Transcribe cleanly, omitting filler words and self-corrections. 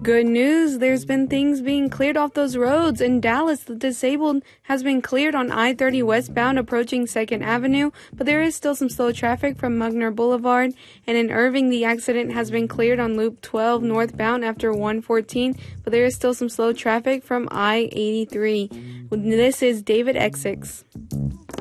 Good news, there's been things being cleared off those roads. In Dallas, the disabled has been cleared on I-30 westbound approaching 2nd Avenue, but there is still some slow traffic from Mugner Boulevard. And in Irving, the accident has been cleared on Loop 12 northbound after 114, but there is still some slow traffic from I-83. This is David X6.